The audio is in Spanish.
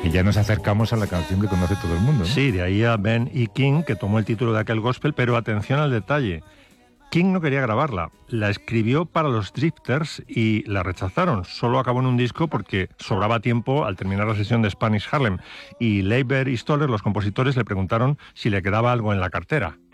Que ya nos acercamos a la canción que conoce todo el mundo, ¿no? Sí, de ahí a Ben E. King, que tomó el título de aquel gospel, pero atención al detalle. King no quería grabarla, la escribió para los Drifters y la rechazaron. Solo acabó en un disco porque sobraba tiempo al terminar la sesión de Spanish Harlem. Y Leiber y Stoller, los compositores, le preguntaron si le quedaba algo en la cartera.